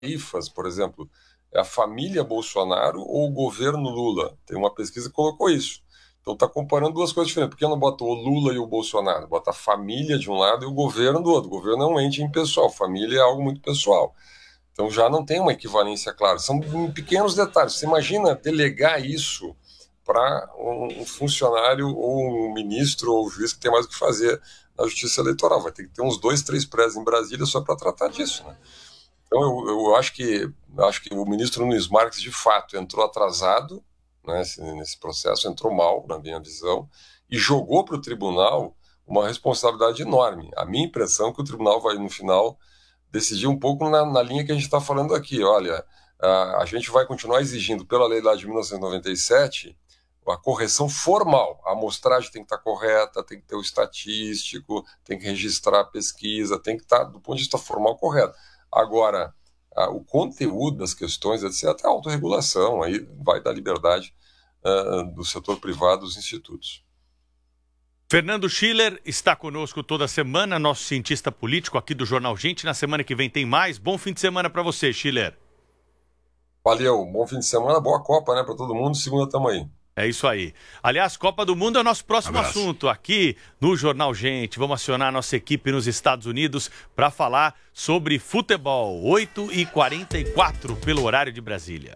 tarifas, por exemplo, é a família Bolsonaro ou o governo Lula? Tem uma pesquisa que colocou isso. Então está comparando duas coisas diferentes. Por que não bota o Lula e o Bolsonaro? Bota a família de um lado e o governo do outro. O governo é um ente impessoal, família é algo muito pessoal. Então já não tem uma equivalência clara. São pequenos detalhes. Você imagina delegar isso para um funcionário ou um ministro ou um juiz que tem mais o que fazer na justiça eleitoral. Vai ter que ter uns 2, 3 prédios em Brasília só para tratar disso, né? Então eu acho que o ministro Nunes Marques de fato entrou atrasado, né, nesse processo, entrou mal, na minha visão, e jogou para o tribunal uma responsabilidade enorme. A minha impressão é que o tribunal vai, no final, decidir um pouco na linha que a gente está falando aqui. Olha, a gente vai continuar exigindo, pela lei lá de 1997, a correção formal. A amostragem tem que estar correta, tem que ter o estatístico, tem que registrar a pesquisa, tem que estar, do ponto de vista formal, correto. Agora, o conteúdo das questões, etc., até a autorregulação, aí vai dar liberdade do setor privado dos institutos. Fernando Schiller está conosco toda semana, nosso cientista político aqui do Jornal Gente. Na semana que vem tem mais. Bom fim de semana para você, Schiller. Valeu, bom fim de semana, boa Copa, né, para todo mundo. Segunda tamo aí. É isso aí. Aliás, Copa do Mundo é o nosso próximo assunto aqui no Jornal Gente. Vamos acionar a nossa equipe nos Estados Unidos para falar sobre futebol. 8h44 pelo horário de Brasília.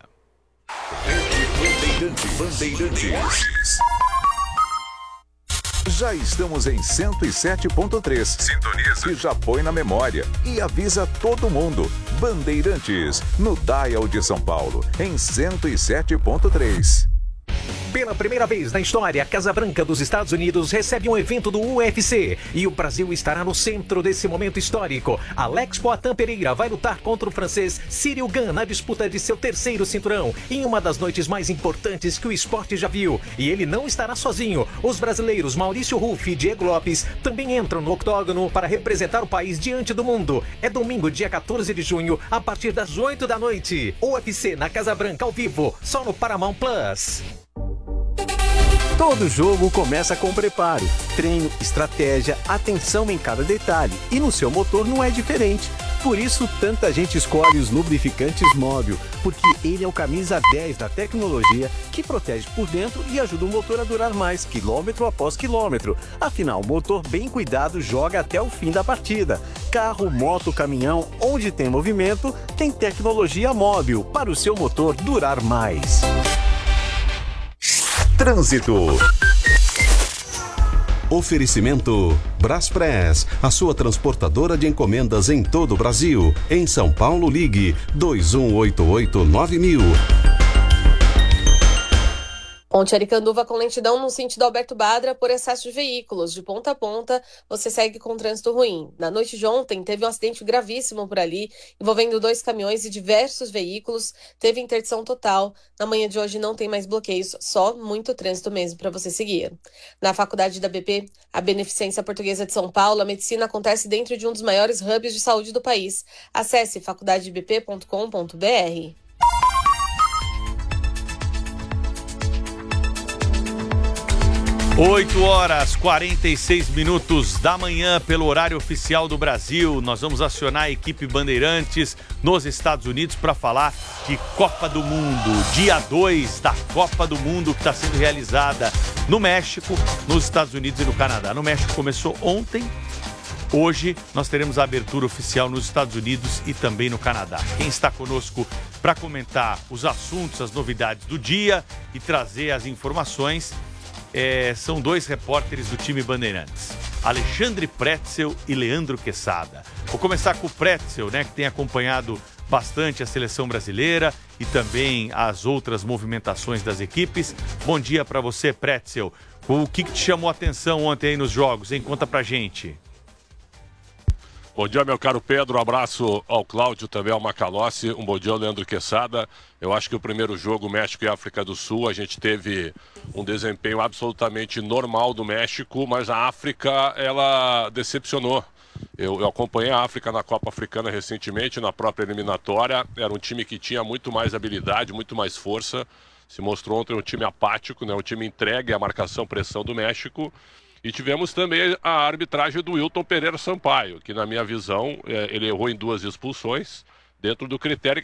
Bandeirantes. Já estamos em 107.3. Sintoniza. E já põe na memória. E avisa todo mundo. Bandeirantes, no Dial de São Paulo, em 107.3. Pela primeira vez na história, a Casa Branca dos Estados Unidos recebe um evento do UFC e o Brasil estará no centro desse momento histórico. Alex Poatan Pereira vai lutar contra o francês Cyril Gane na disputa de seu terceiro cinturão, em uma das noites mais importantes que o esporte já viu. E ele não estará sozinho. Os brasileiros Maurício Ruff e Diego Lopes também entram no octógono para representar o país diante do mundo. É domingo, dia 14 de junho, a partir das 8 da noite. UFC na Casa Branca ao vivo, só no Paramount Plus. Todo jogo começa com preparo, treino, estratégia, atenção em cada detalhe. E no seu motor não é diferente. Por isso, tanta gente escolhe os lubrificantes Móbil, porque ele é o camisa 10 da tecnologia que protege por dentro e ajuda o motor a durar mais, quilômetro após quilômetro. Afinal, o motor bem cuidado joga até o fim da partida. Carro, moto, caminhão, onde tem movimento, tem tecnologia Móbil para o seu motor durar mais. Trânsito. Oferecimento Braspress, a sua transportadora de encomendas em todo o Brasil. Em São Paulo, ligue 2188-9000. Ponte Aricanduva com lentidão no sentido Alberto Badra por excesso de veículos. De ponta a ponta, você segue com trânsito ruim. Na noite de ontem, teve um acidente gravíssimo por ali, envolvendo 2 caminhões e diversos veículos. Teve interdição total. Na manhã de hoje não tem mais bloqueios, só muito trânsito mesmo para você seguir. Na faculdade da BP, a Beneficência Portuguesa de São Paulo, a medicina acontece dentro de um dos maiores hubs de saúde do país. Acesse faculdadebp.com.br. 8h46 da manhã, pelo horário oficial do Brasil. Nós vamos acionar a equipe Bandeirantes nos Estados Unidos para falar de Copa do Mundo. Dia 2 da Copa do Mundo que está sendo realizada no México, nos Estados Unidos e no Canadá. No México começou ontem. Hoje nós teremos a abertura oficial nos Estados Unidos e também no Canadá. Quem está conosco para comentar os assuntos, as novidades do dia e trazer as informações são 2 repórteres do time Bandeirantes, Alexandre Pretzel e Leandro Quesada. Vou começar com o Pretzel, que tem acompanhado bastante a seleção brasileira e também as outras movimentações das equipes. Bom dia para você, Pretzel. O que te chamou a atenção ontem aí nos jogos, hein? Conta pra gente. Bom dia, meu caro Pedro. Um abraço ao Cláudio, também ao Macalossi. Um bom dia ao Leandro Quesada. Eu acho que o primeiro jogo, México e África do Sul, a gente teve um desempenho absolutamente normal do México, mas a África, ela decepcionou. Eu acompanhei a África na Copa Africana recentemente, na própria eliminatória. Era um time que tinha muito mais habilidade, muito mais força. Se mostrou ontem um time apático, um time entregue à marcação-pressão do México. E tivemos também a arbitragem do Wilton Pereira Sampaio, que na minha visão, ele errou em 2 expulsões, dentro do critério